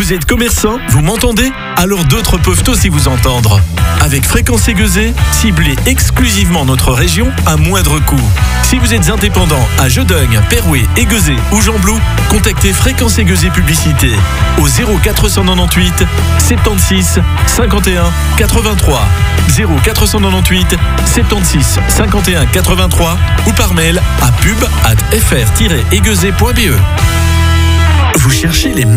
Vous êtes commerçant, vous m'entendez? Alors d'autres peuvent aussi vous entendre. Avec Fréquence Aiguezée, ciblez exclusivement notre région à moindre coût. Si vous êtes indépendant à Jeudeugne, Perouet, Aiguezée ou Gembloux, contactez Fréquence Aiguezée Publicité au 0498 76 51 83 0498 76 51 83 ou par mail à pub@fr-aiguezée.be. Vous cherchez les